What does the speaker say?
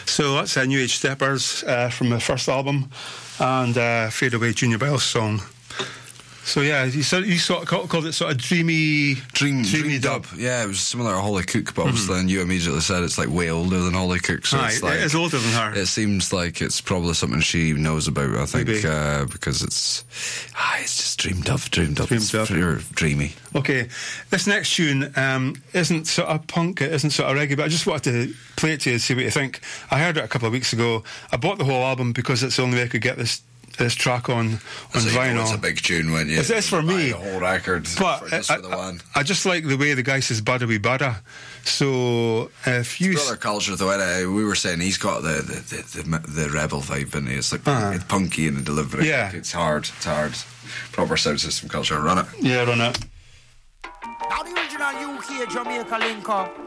So that's New Age Steppers from the first album, and Fade Away Junior Wells song. So yeah, you sort of called it sort of dreamy dub. Yeah, it was similar to Holly Cook, but obviously then you immediately said it's like way older than Holly Cook. So it's like, it is older than her. It seems like it's probably something she knows about. I think because it's just dreamed of. It's pure dreamy. Okay, this next tune isn't sort of punk, it isn't sort of reggae, but I just wanted to play it to you and see what you think. I heard it a couple of weeks ago. I bought the whole album because it's the only way I could get this track on vinyl. It's a big tune when you it's for me, the whole record, but for the one. I just like the way the guy says "bada we bada." So if you brother culture, though, we were saying he's got the rebel vibe in it. It's like it's punky in the delivery. Yeah, it's hard. Proper sound system culture. Run it. Yeah, run it. Now the original UK Jamaica link up.